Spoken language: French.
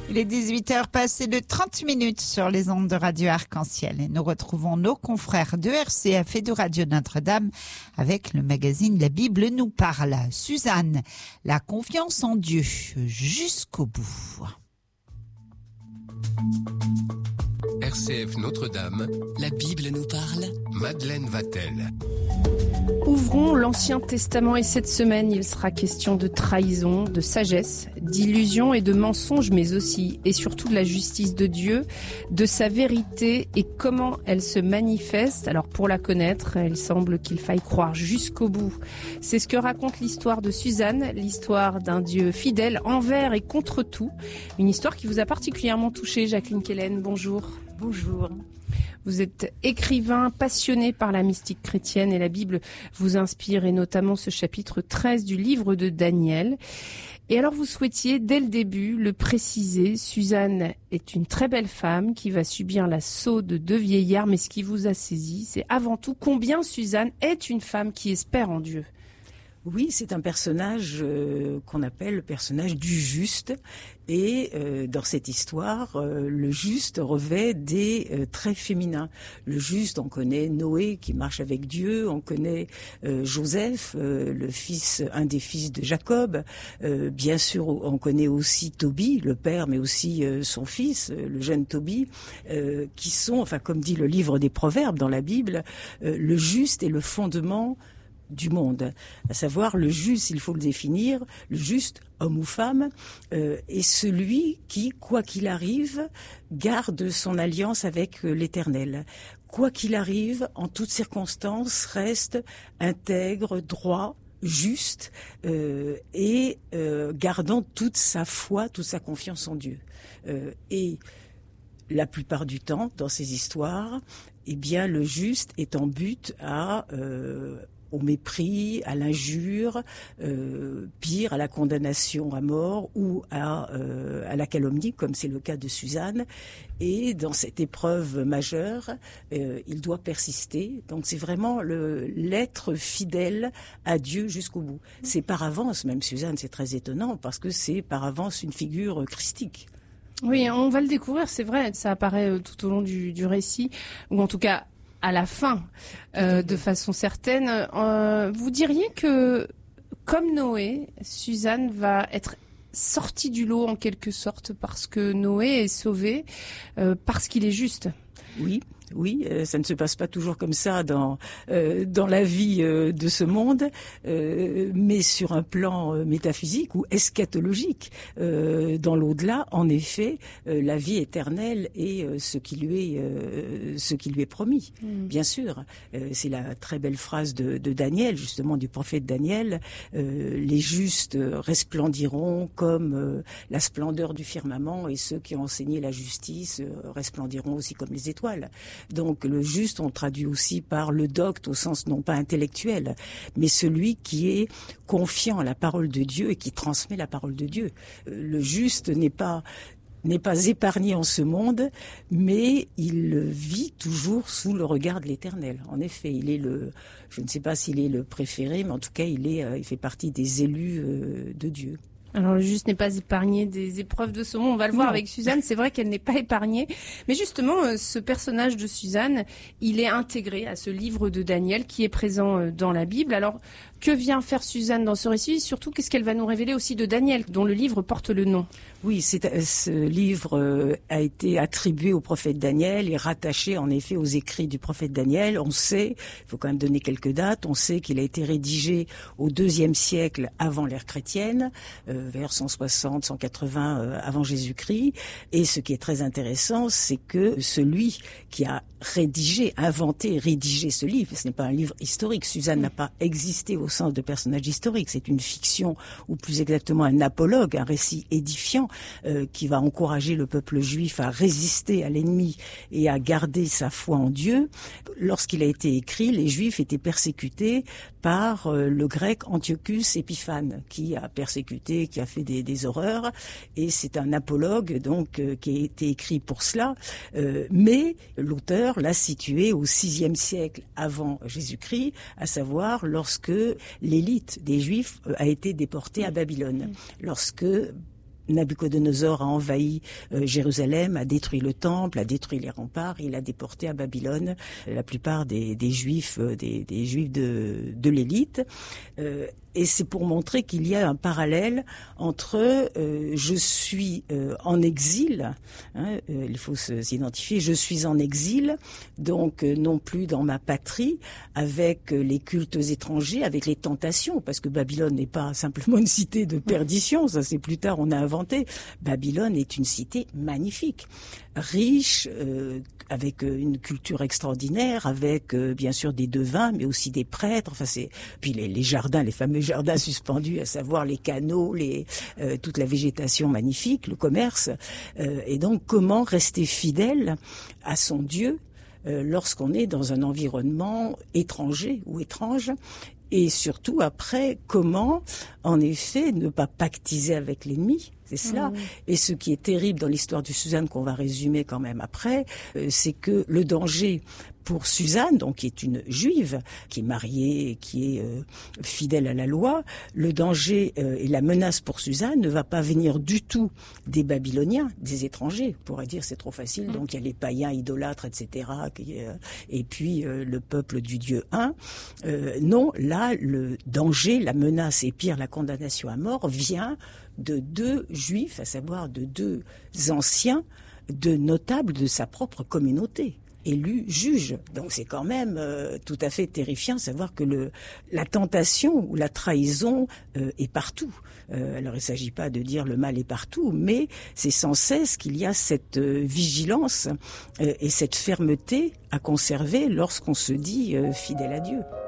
Il est 18h passé de 30 minutes sur les ondes de Radio Arc-en-Ciel et nous retrouvons nos confrères de RCF et de Radio Notre-Dame avec le magazine La Bible nous parle. Suzanne, la confiance en Dieu jusqu'au bout. RCF Notre-Dame, La Bible nous parle. Madeleine Vatel. Ouvrons l'Ancien Testament et cette semaine, il sera question de trahison, de sagesse, d'illusion et de mensonge, mais aussi et surtout de la justice de Dieu, de sa vérité et comment elle se manifeste. Alors pour la connaître, il semble qu'il faille croire jusqu'au bout. C'est ce que raconte l'histoire de Suzanne, l'histoire d'un Dieu fidèle envers et contre tout. Une histoire qui vous a particulièrement touchée, Jacqueline Kellen. Bonjour. Bonjour. Vous êtes écrivain passionné par la mystique chrétienne et la Bible vous inspire, et notamment ce chapitre 13 du livre de Daniel. Et alors vous souhaitiez, dès le début, le préciser, Suzanne est une très belle femme qui va subir l'assaut de deux vieillards, mais ce qui vous a saisi, c'est avant tout combien Suzanne est une femme qui espère en Dieu. Oui, c'est un personnage qu'on appelle le personnage du juste. Et dans cette histoire, le juste revêt des traits féminins. Le juste, on connaît Noé qui marche avec Dieu, on connaît Joseph, un des fils de Jacob. Bien sûr, on connaît aussi Tobie, le père, mais aussi son fils, le jeune Tobie, qui sont, enfin comme dit le livre des Proverbes dans la Bible, le juste est le fondement du monde, à savoir le juste, il faut le définir, le juste, homme ou femme, est celui qui, quoi qu'il arrive, garde son alliance avec l'Éternel. Quoi qu'il arrive, en toutes circonstances, reste intègre, droit, juste, et gardant toute sa foi, toute sa confiance en Dieu. Et la plupart du temps, dans ces histoires, eh bien, le juste est en but au mépris, à l'injure, pire, à la condamnation à mort ou à la calomnie, comme c'est le cas de Suzanne. Et dans cette épreuve majeure, il doit persister. Donc c'est vraiment l'être fidèle à Dieu jusqu'au bout. C'est par avance, même Suzanne, c'est très étonnant, parce que c'est par avance une figure christique. Oui, on va le découvrir, c'est vrai, ça apparaît tout au long du récit, ou en tout cas à la fin, de façon certaine. Vous diriez que, comme Noé, Suzanne va être sortie du lot en quelque sorte, parce que Noé est sauvé, parce qu'il est juste. Oui, ça ne se passe pas toujours comme ça dans la vie de ce monde, mais sur un plan métaphysique ou eschatologique, dans l'au-delà, en effet, la vie éternelle est ce qui lui est promis. Bien sûr, c'est la très belle phrase de Daniel, justement du prophète Daniel. Les justes resplendiront comme la splendeur du firmament, et ceux qui ont enseigné la justice resplendiront aussi comme les étoiles. Donc le juste, on traduit aussi par le docte au sens non pas intellectuel, mais celui qui est confiant à la parole de Dieu et qui transmet la parole de Dieu. Le juste n'est pas épargné en ce monde, mais il vit toujours sous le regard de l'Éternel. En effet, je ne sais pas s'il est le préféré, mais en tout cas, il fait partie des élus de Dieu. Alors le juste n'est pas épargné des épreuves de ce monde, on va le voir avec Suzanne, c'est vrai qu'elle n'est pas épargnée, mais justement ce personnage de Suzanne, il est intégré à ce livre de Daniel qui est présent dans la Bible. Alors que vient faire Suzanne dans ce récit? Surtout, qu'est-ce qu'elle va nous révéler aussi de Daniel, dont le livre porte le nom? Oui, ce livre a été attribué au prophète Daniel et rattaché en effet aux écrits du prophète Daniel. On sait, il faut quand même donner quelques dates, on sait qu'il a été rédigé au IIe siècle avant l'ère chrétienne, vers 160, 180 avant Jésus-Christ. Et ce qui est très intéressant, c'est que celui qui a rédigé ce livre, ce n'est pas un livre historique. Suzanne n'a pas existé au sens de personnage historique. C'est une fiction, ou plus exactement un apologue, un récit édifiant qui va encourager le peuple juif à résister à l'ennemi et à garder sa foi en Dieu. Lorsqu'il a été écrit, les Juifs étaient persécutés par le grec Antiochus Épiphane, qui a persécuté, qui a fait des horreurs. Et c'est un apologue donc qui a été écrit pour cela. Mais l'auteur l'a situé au VIe siècle avant Jésus-Christ, à savoir lorsque l'élite des Juifs a été déportée à Babylone. Lorsque Nabuchodonosor a envahi Jérusalem, a détruit le temple, a détruit les remparts, il a déporté à Babylone la plupart des Juifs, des Juifs de l'élite. Et c'est pour montrer qu'il y a un parallèle entre je suis en exil, il faut s'identifier, je suis en exil, donc non plus dans ma patrie, avec les cultes étrangers, avec les tentations, parce que Babylone n'est pas simplement une cité de perdition, ça c'est plus tard on a inventé. Babylone est une cité magnifique, riche, avec une culture extraordinaire, avec bien sûr des devins, mais aussi des prêtres. Enfin, puis les jardins, les fameux jardins suspendus, à savoir les canaux, toute la végétation magnifique, le commerce. Et donc, comment rester fidèle à son Dieu lorsqu'on est dans un environnement étranger ou étrange? Et surtout, après, comment, en effet, ne pas pactiser avec l'ennemi? C'est cela. Et ce qui est terrible dans l'histoire de Suzanne, qu'on va résumer quand même après, c'est que le danger pour Suzanne, donc qui est une juive, qui est mariée, qui est fidèle à la loi, le danger et la menace pour Suzanne ne va pas venir du tout des Babyloniens, des étrangers. On pourrait dire c'est trop facile, donc il y a les païens idolâtres, etc. Et puis le peuple du Dieu un. Non, là, le danger, la menace et pire, la condamnation à mort vient de deux juifs, à savoir de deux anciens, de notables de sa propre communauté, élus juges. Donc c'est quand même tout à fait terrifiant de savoir que la tentation ou la trahison est partout. Alors il ne s'agit pas de dire le mal est partout, mais c'est sans cesse qu'il y a cette vigilance et cette fermeté à conserver lorsqu'on se dit fidèle à Dieu.